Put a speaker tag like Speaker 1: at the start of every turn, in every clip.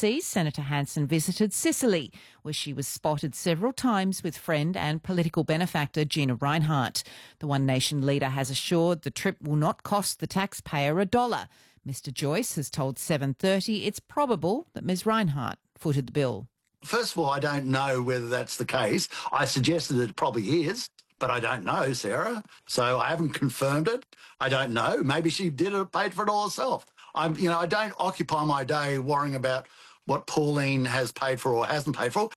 Speaker 1: overseas, Senator Hanson visited Sicily, where she was spotted several times with friend and political benefactor Gina Rinehart. The One Nation leader has assured the trip will not cost the taxpayer a dollar. Mr Joyce has told 7:30 it's probable that Ms Rinehart footed the bill.
Speaker 2: First of all, I don't know whether that's the case. I suggested it probably is, but I don't know, Sarah. So I haven't confirmed it. I don't know. Maybe she did it, paid for it all herself. I don't occupy my day worrying about what Pauline has paid for or hasn't paid for.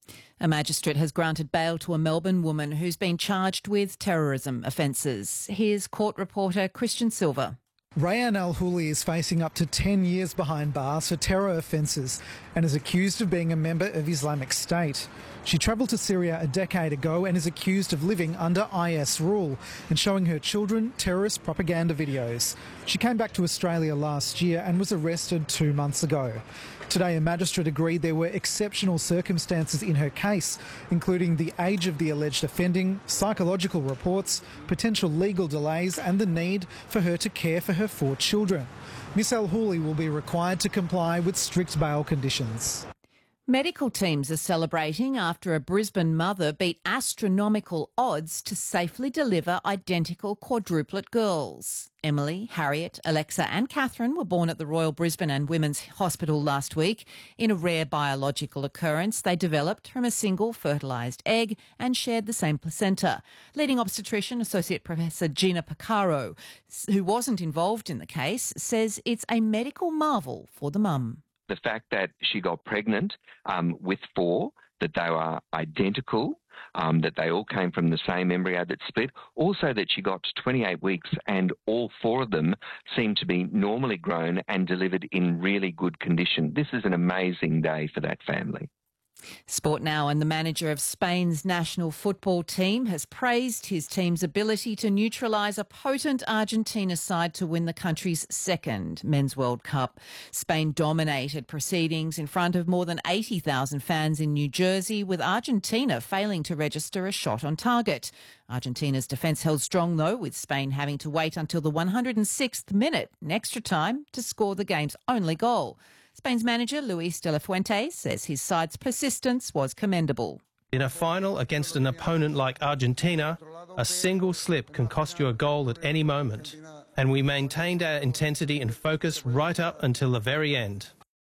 Speaker 1: A magistrate has granted bail to a Melbourne woman who's been charged with terrorism offences. Here's court reporter Christian Silver.
Speaker 3: Rayan Al-Houli is facing up to 10 years behind bars for terror offences and is accused of being a member of Islamic State. She travelled to Syria a decade ago and is accused of living under IS rule and showing her children terrorist propaganda videos. She came back to Australia last year and was arrested 2 months ago. Today, a magistrate agreed there were exceptional circumstances in her case, including the age of the alleged offending, psychological reports, potential legal delays and the need for her to care for her 4 children. Miss Al-Houli will be required to comply with strict bail conditions.
Speaker 1: Medical teams are celebrating after a Brisbane mother beat astronomical odds to safely deliver identical quadruplet girls. Emily, Harriet, Alexa and Catherine were born at the Royal Brisbane and Women's Hospital last week. In a rare biological occurrence, they developed from a single fertilised egg and shared the same placenta. Leading obstetrician Associate Professor Gina Picaro, who wasn't involved in the case, says it's a medical marvel for the mum.
Speaker 4: The fact that she got pregnant with 4, that they were identical, that they all came from the same embryo that split, also that she got to 28 weeks and all 4 of them seemed to be normally grown and delivered in really good condition. This is an amazing day for that family.
Speaker 1: Sport now, and the manager of Spain's national football team has praised his team's ability to neutralise a potent Argentina side to win the country's 2nd Men's World Cup. Spain dominated proceedings in front of more than 80,000 fans in New Jersey, with Argentina failing to register a shot on target. Argentina's defence held strong, though, with Spain having to wait until the 106th minute in extra time to score the game's only goal. Spain's manager, Luis de la Fuente, says his side's persistence was commendable.
Speaker 5: In a final against an opponent like Argentina, a single slip can cost you a goal at any moment. And we maintained our intensity and focus right up until the very end.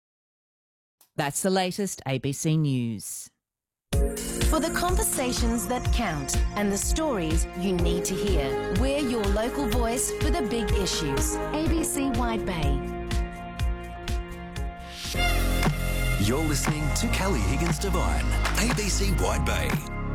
Speaker 1: That's the latest ABC News.
Speaker 6: For the conversations that count and the stories you need to hear, we're your local voice for the big issues. ABC Wide Bay.
Speaker 7: You're listening to Kelly Higgins Devine, ABC Wide Bay.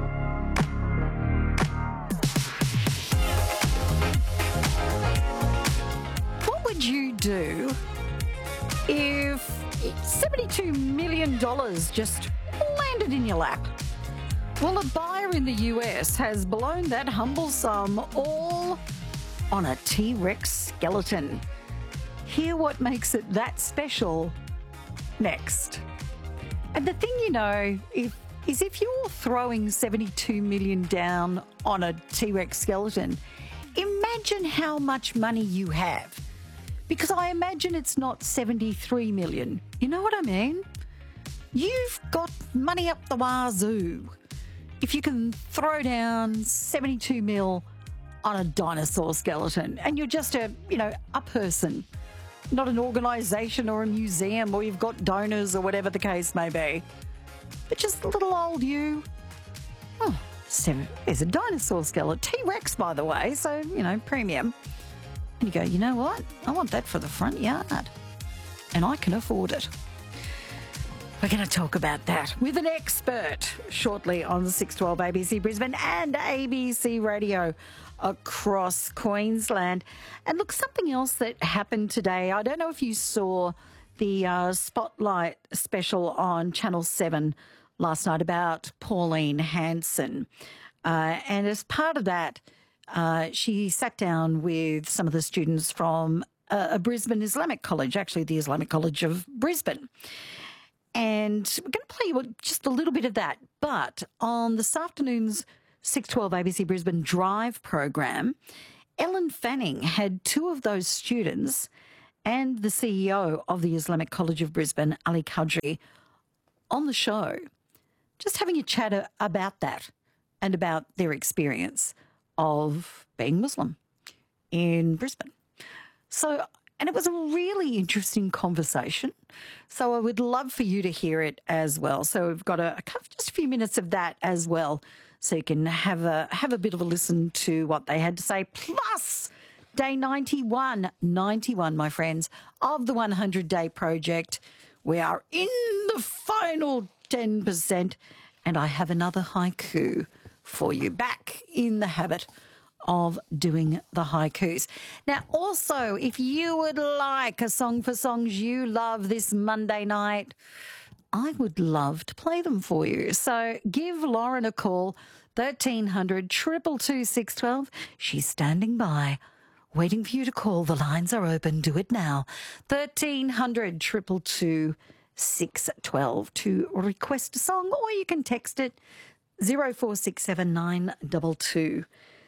Speaker 8: What would you do if $72 million just landed in your lap? Well, a buyer in the US has blown that humble sum all on a T-Rex skeleton. Hear what makes it that special next. And the thing if you're throwing $72 million down on a T-Rex skeleton, imagine how much money you have. Because I imagine it's not $73 million. You know what I mean? You've got money up the wazoo if you can throw down 72 mil on a dinosaur skeleton and you're just a person, not an organisation or a museum, or you've got donors or whatever the case may be, but just a little old you. Oh, there's a dinosaur skeleton, T-Rex by the way, so, premium. And you go, you know what? I want that for the front yard. And I can afford it. We're going to talk about that with an expert shortly on 612 ABC Brisbane and ABC Radio across Queensland. And look, something else that happened today, I don't know if you saw the Spotlight special on Channel 7 last night about Pauline Hanson. And as part of that, she sat down with some of the students from a Brisbane Islamic College, actually the Islamic College of Brisbane. And we're going to play you just a little bit of that. But on this afternoon's 612 ABC Brisbane Drive program, Ellen Fanning had 2 of those students and the CEO of the Islamic College of Brisbane, Ali Kadri, on the show, just having a chat about that and about their experience of being Muslim in Brisbane. So, and it was a really interesting conversation. So I would love for you to hear it as well. So we've got just a few minutes of that as well, so you can have a bit of a listen to what they had to say. Plus, day 91, my friends, of the 100-day project. We are in the final 10%, and I have another haiku for you. Back in the habit of doing the haikus. Now, also, if you would like a song for songs you love this Monday night, I would love to play them for you. So give Lauren a call, 1300 222 612. She's standing by, waiting for you to call. The lines are open. Do it now. 1300 222 612 to request a song, or you can text it 0467 922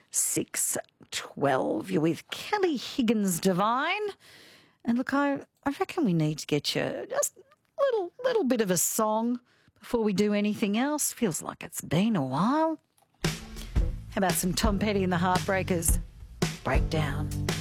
Speaker 8: 612. You're with Kelly Higgins Divine. And look, I reckon we need to get you just a little bit of a song before we do anything else. Feels like it's been a while. How about some Tom Petty and the Heartbreakers? Breakdown.